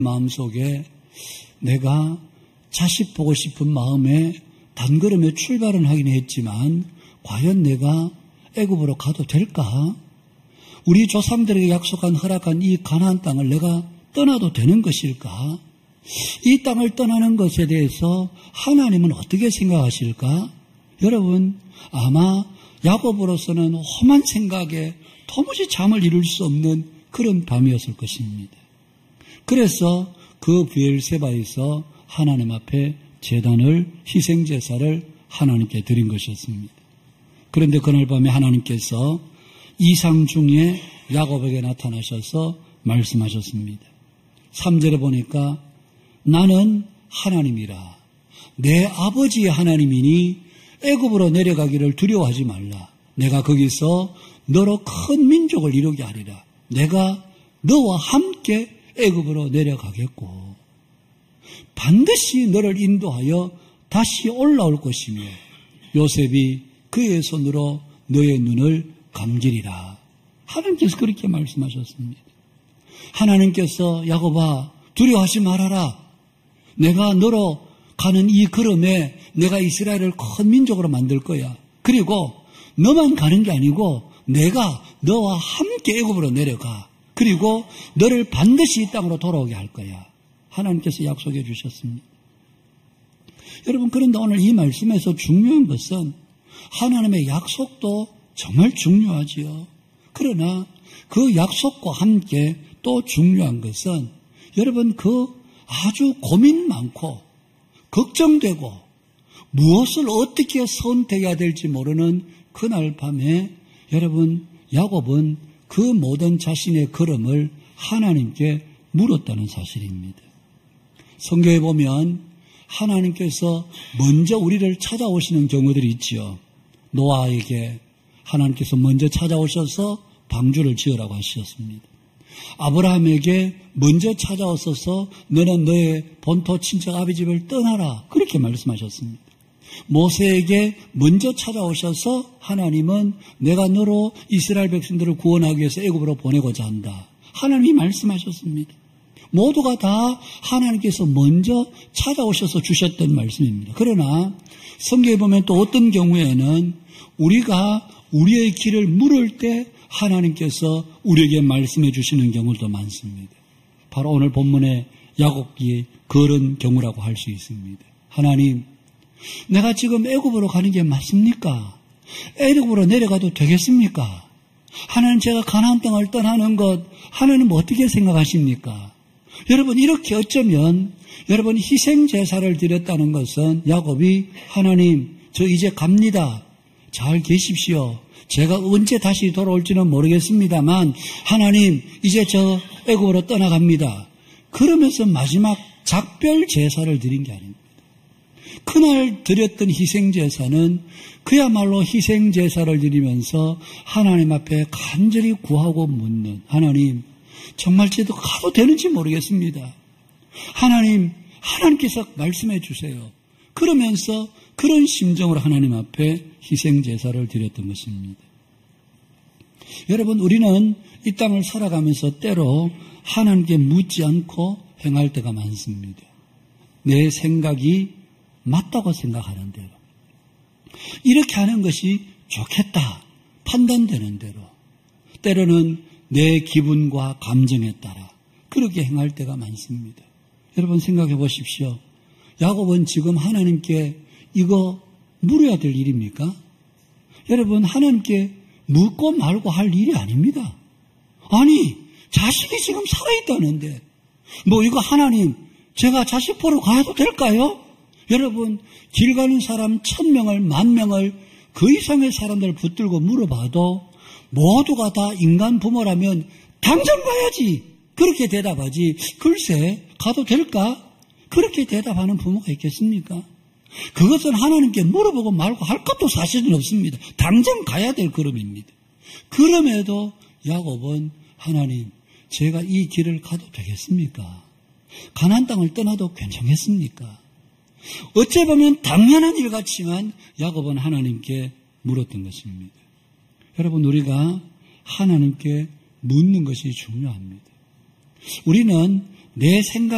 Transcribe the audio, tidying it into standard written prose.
마음속에 내가 자식 보고 싶은 마음에 단걸음에 출발은 하긴 했지만 과연 내가 애굽으로 가도 될까? 우리 조상들에게 약속한 허락한 이 가나안 땅을 내가 떠나도 되는 것일까? 이 땅을 떠나는 것에 대해서 하나님은 어떻게 생각하실까? 여러분, 아마 야곱으로서는 험한 생각에 도무지 잠을 이룰 수 없는 그런 밤이었을 것입니다. 그래서 그 브엘세바에서 하나님 앞에 제단을, 희생제사를 하나님께 드린 것이었습니다. 그런데 그날 밤에 하나님께서 이상 중에 야곱에게 나타나셔서 말씀하셨습니다. 3절에 보니까 나는 하나님이라. 내 아버지의 하나님이니 애굽으로 내려가기를 두려워하지 말라. 내가 거기서 너로 큰 민족을 이루게 하리라. 내가 너와 함께 애굽으로 내려가겠고 반드시 너를 인도하여 다시 올라올 것이며 요셉이 그의 손으로 너의 눈을 감기리라. 하나님께서 그렇게 말씀하셨습니다. 하나님께서 야곱아 두려워하지 말아라. 내가 너로 가는 이 걸음에 내가 이스라엘을 큰 민족으로 만들 거야. 그리고 너만 가는 게 아니고 내가 너와 함께 애굽으로 내려가. 그리고 너를 반드시 이 땅으로 돌아오게 할 거야. 하나님께서 약속해 주셨습니다. 여러분, 그런데 오늘 이 말씀에서 중요한 것은 하나님의 약속도 정말 중요하지요. 그러나 그 약속과 함께 또 중요한 것은 여러분 그 아주 고민 많고 걱정되고 무엇을 어떻게 선택해야 될지 모르는 그날 밤에 여러분 야곱은 그 모든 자신의 걸음을 하나님께 물었다는 사실입니다. 성경에 보면 하나님께서 먼저 우리를 찾아오시는 경우들이 있지요. 노아에게 하나님께서 먼저 찾아오셔서 방주를 지으라고 하셨습니다. 아브라함에게 먼저 찾아오셔서 너는 너의 본토 친척 아비 집을 떠나라 그렇게 말씀하셨습니다. 모세에게 먼저 찾아오셔서 하나님은 내가 너로 이스라엘 백성들을 구원하기 위해서 애굽으로 보내고자 한다. 하나님이 말씀하셨습니다. 모두가 다 하나님께서 먼저 찾아오셔서 주셨던 말씀입니다. 그러나 성경에 보면 또 어떤 경우에는 우리가 우리의 길을 물을 때 하나님께서 우리에게 말씀해 주시는 경우도 많습니다. 바로 오늘 본문의 야곱이 그런 경우라고 할 수 있습니다. 하나님, 내가 지금 애굽으로 가는 게 맞습니까? 애굽으로 내려가도 되겠습니까? 하나님, 제가 가나안 땅을 떠나는 것 하나님 어떻게 생각하십니까? 여러분, 이렇게 어쩌면 여러분 희생제사를 드렸다는 것은 야곱이 하나님, 저 이제 갑니다. 잘 계십시오. 제가 언제 다시 돌아올지는 모르겠습니다만 하나님, 이제 저 애굽으로 떠나갑니다. 그러면서 마지막 작별 제사를 드린 게 아닙니다. 그날 드렸던 희생제사는 그야말로 희생제사를 드리면서 하나님 앞에 간절히 구하고 묻는, 하나님, 정말 저도 가도 되는지 모르겠습니다. 하나님, 하나님께서 말씀해 주세요. 그러면서 그런 심정으로 하나님 앞에 희생제사를 드렸던 것입니다. 여러분, 우리는 이 땅을 살아가면서 때로 하나님께 묻지 않고 행할 때가 많습니다. 내 생각이 맞다고 생각하는 대로, 이렇게 하는 것이 좋겠다 판단되는 대로, 때로는 내 기분과 감정에 따라 그렇게 행할 때가 많습니다. 여러분 생각해 보십시오. 야곱은 지금 하나님께 이거 물어야 될 일입니까? 여러분, 하나님께 묻고 말고 할 일이 아닙니다. 아니, 자식이 지금 살아있다는데 뭐 이거 하나님, 제가 자식 보러 가도 될까요? 여러분, 길 가는 사람 1000명을 10,000명을 그 이상의 사람들을 붙들고 물어봐도 모두가 다 인간 부모라면 당장 가야지 그렇게 대답하지, 글쎄 가도 될까? 그렇게 대답하는 부모가 있겠습니까? 그것은 하나님께 물어보고 말고 할 것도 사실은 없습니다. 당장 가야 될 걸음입니다. 그럼에도 야곱은 하나님, 제가 이 길을 가도 되겠습니까? 가나안 땅을 떠나도 괜찮겠습니까? 어째 보면 당연한 일 같지만 야곱은 하나님께 물었던 것입니다. 여러분, 우리가 하나님께 묻는 것이 중요합니다. 우리는 내 생각